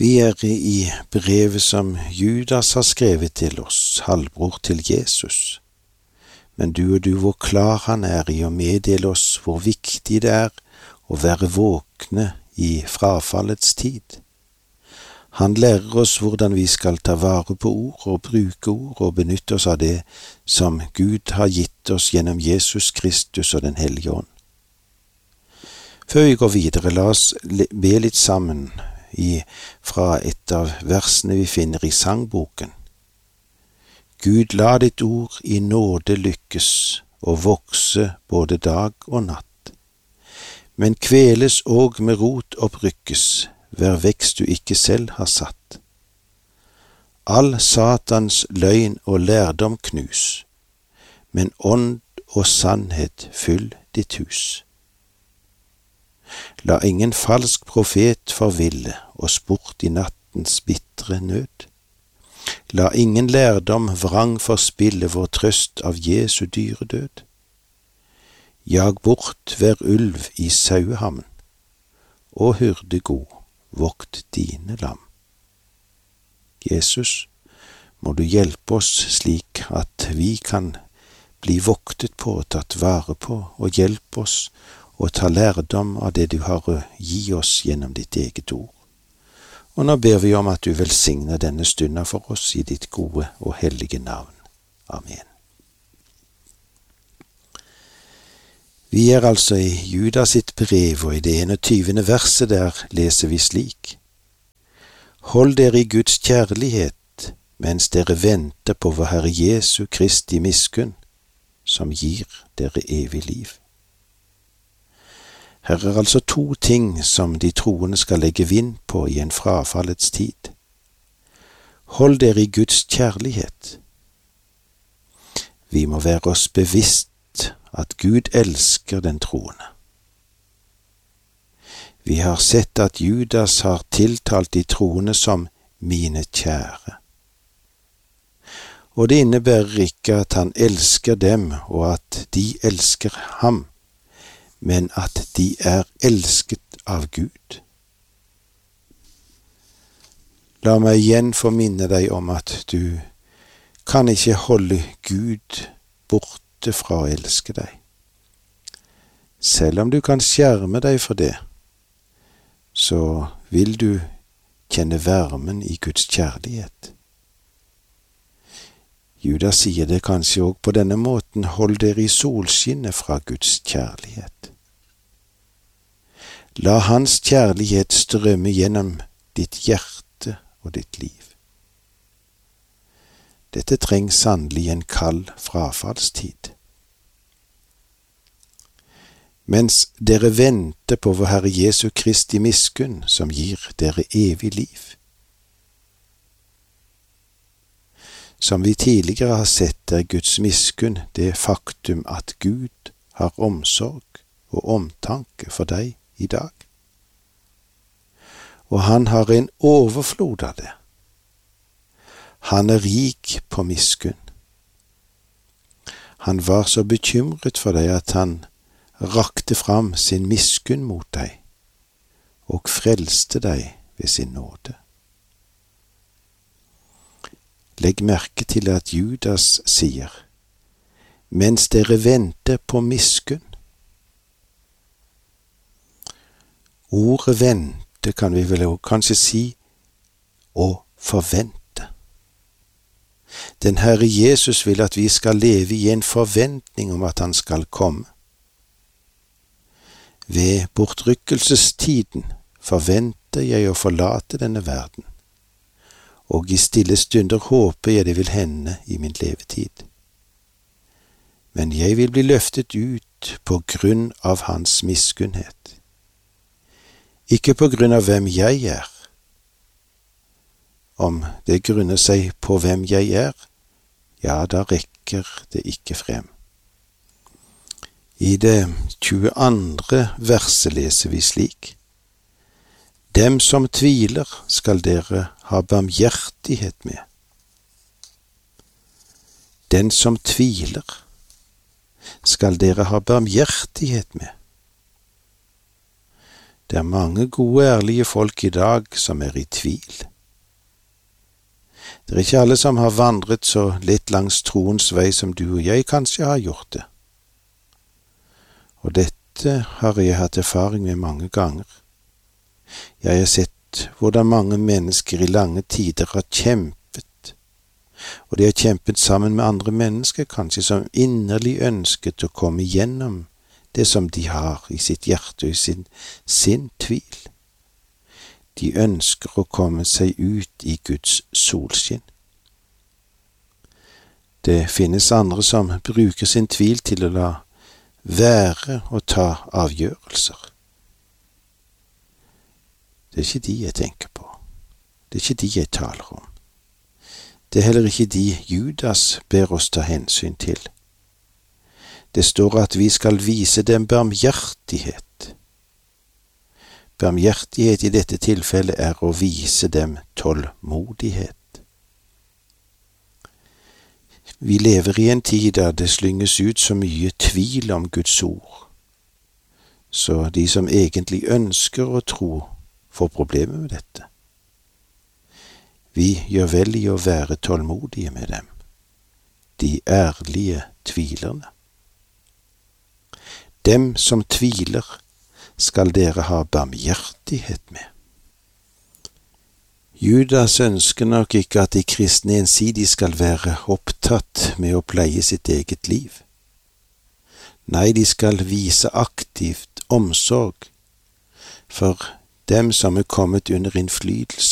Vi i brevet som Judas har skrevet til oss, halvbror til Jesus. Men du, hvor klar han i å meddele oss hvor viktig det å være våkne i frafallets tid. Han lærer oss hvordan vi skal ta vare på ord og bruke ord og benytte oss av det som Gud har gitt oss gjennom Jesus Kristus og den Hellige Ånd. Før vi går videre, la oss be litt sammen fra et av versene vi finner i sangboken. Gud, la ditt ord i nåde lykkes og vokse både dag og natt, men kveles og med rot opprykkes, hver vekst du ikke selv har satt. All Satans løgn og lærdom knus, men ånd og sannhet fyll ditt hus. La ingen falsk profet forville oss bort i nattens bitre nød. La ingen lærdom vrang forspille vår trøst av Jesu dyre død. Jag bort hver ulv i sauehamn, og hyrde god, vokt dine lam. Jesus, må du hjelpe oss slik at vi kan bli voktet på og tatt vare på, og hjelpe oss og ta lærdom av det du har å gi oss gjennom ditt eget ord. Og nå ber vi om at du velsigner denne stunden for oss i ditt gode og hellige navn. Amen. Vi altså i Judas sitt brev, og i det 21. verset der leser vi slik: Hold dere i Guds kjærlighet, mens dere venter på vår Herre Jesu Kristi miskunn, som gir dere evig liv. Her altså 2 ting som de troende skal legge vind på i en frafallets tid. Hold dere i Guds kjærlighet. Vi må være oss bevisst at Gud elsker den troende. Vi har sett at Judas har tiltalt de troende som mine kjære. Og det innebærer ikke at han elsker dem og at de elsker ham, men at de elsket av Gud. La meg igjen få minne deg om at du kan ikke holde Gud borte fra å elske deg. Selv om du kan skjerme deg for det, så vil du kjenne varmen i Guds kjærlighet. Judas sier det kanskje også på denne måten: hold dere i solskinnet fra Guds kjærlighet. La hans kjærlighet strømme gjennom ditt hjerte og ditt liv. Dette trengs sannelig en kald frafallstid. Mens dere venter på vår Herre Jesu Kristi miskunn, som gir dere evig liv. Som vi tidligere har sett, Guds miskunn det faktum at Gud har omsorg og omtanke for deg i dag. Og han har en overflod av det. Han rik på miskunn. Han var så bekymret for deg at han rakte fram sin miskunn mot deg og frelste deg ved sin nåde. Legg merke til at Judas sier, mens dere venter på miskunn. Ordet vente kan vi vel kanskje si å forvente. Den Herre Jesus vil at vi skal leve i en forventning om at han skal komme. Ved bortrykkelsestiden forventer jeg å forlate denne verden, og i stille stunder håper jeg det vil hende i min levetid. Men jeg vil bli løftet ut på grunn av hans miskunnhet. Ikke på grunn av hvem jeg er. Om det grunner seg på hvem jeg er, ja, da rekker det ikke frem. I det 22. verset leser vi slik: Dem som tviler skal dere ha barmhjertighet med. Den som tviler skal dere ha barmhjertighet med. Det er mange gode, ærlige folk i dag som er i tvil. Det er ikke alle som har vandret så litt langs troens vei som du og jeg kanskje har gjort det. Og dette har jeg hatt erfaring med mange ganger. Jeg har sett hvordan mange mennesker i lange tider har kjempet, og de har kjempet sammen med andre mennesker, kanskje som inderlig ønsket å komme gjennom det som de har i sitt hjerte og i sin tvil. De ønsker å komme seg ut i Guds solskinn. Det finnes andre som bruker sin tvil til å la være å ta avgjørelser. Det er ikke de jeg tenker på. Det er ikke de jeg taler om. Det er heller ikke de Judas ber oss ta hensyn til. Det står at vi skal vise dem barmhjertighet. Barmhjertighet i dette tilfellet er å vise dem tålmodighet. Vi lever i en tid der det slynges ut så mye tvil om Guds ord, så de som egentlig ønsker å tro, får problemer med dette. Vi gjør vel i å være tålmodige med dem, de ærlige tvilerne. Dem som tviler, skal dere ha barmhjertighet med. Judas ønsker nok ikke at de kristne ensidig skal være opptatt med å pleie sitt eget liv. Nei, de skal vise aktivt omsorg for dem som er kommet under innflytelse